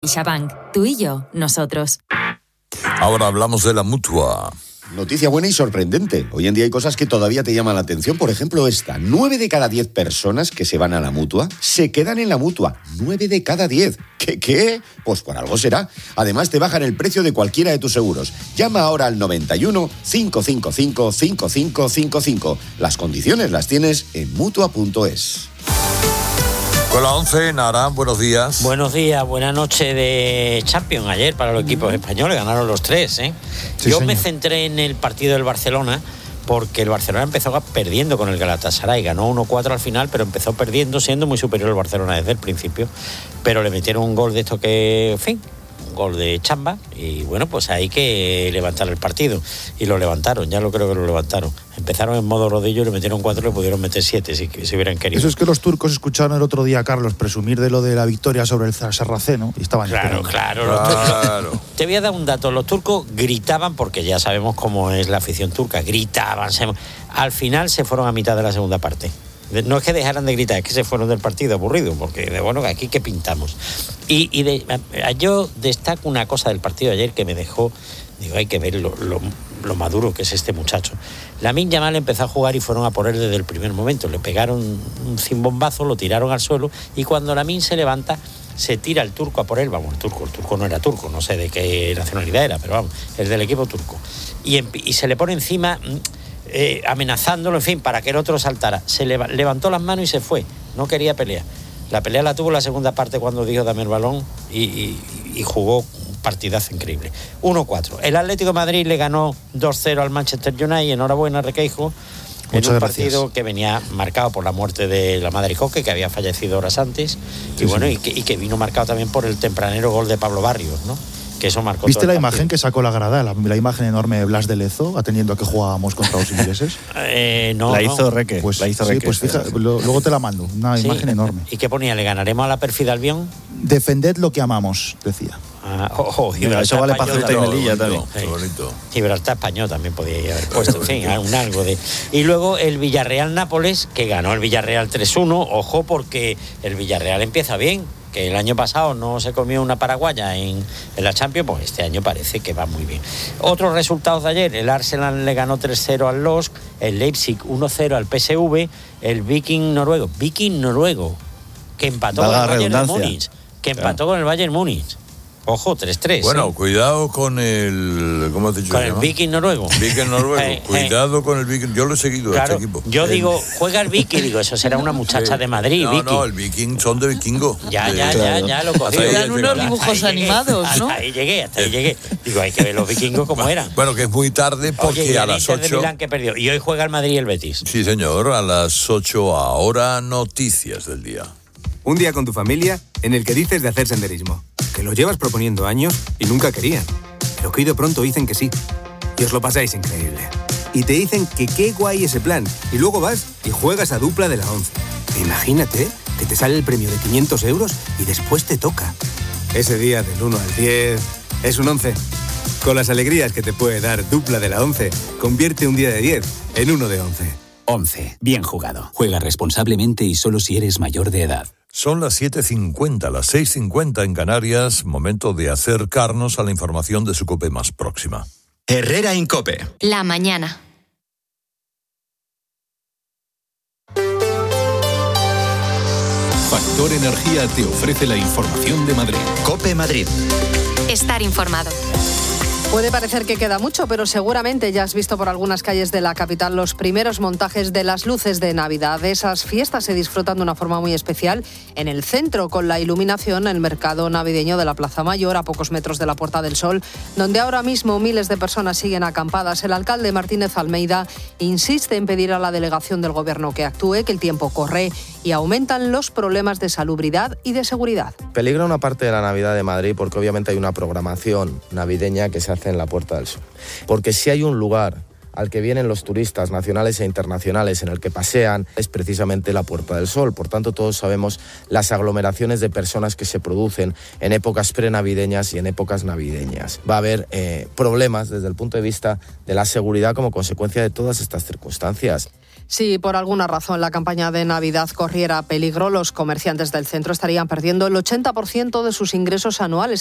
CaixaBank, tú y yo, nosotros. Ahora hablamos de la Mutua. Noticia buena y sorprendente. Hoy en día hay cosas que todavía te llaman la atención. Por ejemplo, esta. 9 de cada 10 personas que se van a la Mutua se quedan en la Mutua. 9 de cada 10. ¿Qué? Pues por algo será. Además, te bajan el precio de cualquiera de tus seguros. Llama ahora al 91 555 5555. Las condiciones las tienes en Mutua.es. Con la 11, Nara, buenos días. Buenos días, buena noche de Champions ayer para los equipos españoles, ganaron los 3, ¿eh? Sí, Yo señor. me centré en el partido del Barcelona porque el Barcelona empezó perdiendo con el Galatasaray, ganó 1-4 al final, pero empezó perdiendo, siendo muy superior al Barcelona desde el principio, pero le metieron un gol de esto que, en fin, un gol de chamba, y bueno, pues hay que levantar el partido, y lo levantaron, ya lo creo que lo levantaron. Empezaron en modo rodillo y le metieron 4 y le pudieron meter 7 si hubieran querido. Eso es que los turcos escucharon el otro día a Carlos presumir de lo de la victoria sobre el Sarraceno y estaban Claro. Te voy a dar un dato. Los turcos gritaban, porque ya sabemos cómo es la afición turca, gritaban. Al final se fueron a mitad de la segunda parte. No es que dejaran de gritar, es que se fueron del partido aburrido, porque bueno, aquí que pintamos. Yo destaco una cosa del partido de ayer que me dejó, digo, hay que ver lo maduro que es este muchacho. Lamine Yamal empezó a jugar y fueron a por él desde el primer momento. Le pegaron un cimbombazo, lo tiraron al suelo, y cuando Lamine se levanta, se tira el turco a por él. Vamos, el turco no era turco, no sé de qué nacionalidad era, pero vamos, el del equipo turco. Y se le pone encima, amenazándolo, en fin, para que el otro saltara. Se levantó las manos y se fue, no quería pelear. La pelea la tuvo en la segunda parte cuando dijo dame el balón y jugó un partidazo increíble. 1-4. El Atlético de Madrid le ganó 2-0 al Manchester United, enhorabuena Requeijo, en un partido que venía marcado por la muerte de la madre Coque, que había fallecido horas antes, sí, y bueno, sí. y que vino marcado también por el tempranero gol de Pablo Barrios, ¿no? Que eso marcó. ¿Viste todo la el imagen partido. que sacó la grada, la imagen enorme de Blas de Lezo, atendiendo a que jugábamos contra los ingleses? No, la hizo Reque. Pues la hizo sí, Reque, pues fíjate, luego te la mando, una Sí. imagen enorme. ¿Y qué ponía? ¿Le ganaremos a la pérfida Albión? Defended lo que amamos, decía. Mira, eso vale para Ceuta y Melilla también. Qué bonito. Gibraltar español también podía haber puesto, en fin, algo de... Y luego el Villarreal-Nápoles, que ganó el Villarreal 3-1, ojo, porque el Villarreal empieza bien, que el año pasado no se comió una paraguaya en la Champions, pues este año parece que va muy bien. Otros resultados de ayer: el Arsenal le ganó 3-0 al LOSC, el Leipzig 1-0 al PSV, el Viking noruego, que empató con el Bayern Múnich, con el Bayern Múnich. Ojo, 3-3. Bueno, cuidado con el... ¿Cómo has dicho? Con el Viking noruego. Viking noruego. Cuidado con el Viking. Yo lo he seguido, Claro, este equipo. yo digo, juega el Viking, digo, eso será una muchacha de Madrid, No, Viking. no, el Viking son de vikingo. Ya, lo cogí. Hasta ahí Eran unos llegué. dibujos animados, ¿no? Hasta ahí llegué. Digo, hay que ver los vikingos como eran. Bueno, que es muy tarde porque Oye, y a el las Inter de 8... Milán que perdió. Y hoy juega el Madrid y el Betis. Sí, señor, a las 8 ahora noticias del día. Un día con tu familia en el que dices de hacer senderismo, que lo llevas proponiendo años y nunca querían, pero que hoy de pronto dicen que sí. Y os lo pasáis increíble. Y te dicen que qué guay ese plan. Y luego vas y juegas a dupla de la 11. Imagínate que te sale el premio de 500 euros y después te toca. Ese día del 1 al 10 es un 11. Con las alegrías que te puede dar dupla de la 11, convierte un día de 10 en uno de 11. 11. Bien jugado. Juega responsablemente y solo si eres mayor de edad. Son las 7:50, las 6:50 en Canarias, momento de acercarnos a la información de su COPE más próxima. Herrera Incope. La mañana. Factor Energía te ofrece la información de Madrid. COPE Madrid. Estar informado. Puede parecer que queda mucho, pero seguramente ya has visto por algunas calles de la capital los primeros montajes de las luces de Navidad. Esas fiestas se disfrutan de una forma muy especial en el centro, con la iluminación en el mercado navideño de la Plaza Mayor, a pocos metros de la Puerta del Sol, donde ahora mismo miles de personas siguen acampadas. El alcalde Martínez Almeida insiste en pedir a la delegación del Gobierno que actúe, que el tiempo corre y aumentan los problemas de salubridad y de seguridad. Peligra una parte de la Navidad de Madrid porque obviamente hay una programación navideña que se hace en la Puerta del Sol. Porque si hay un lugar al que vienen los turistas nacionales e internacionales, en el que pasean, es precisamente la Puerta del Sol. Por tanto, todos sabemos las aglomeraciones de personas que se producen en épocas prenavideñas y en épocas navideñas. Va a haber problemas desde el punto de vista de la seguridad como consecuencia de todas estas circunstancias. Si por alguna razón la campaña de Navidad corriera peligro, los comerciantes del centro estarían perdiendo el 80% de sus ingresos anuales.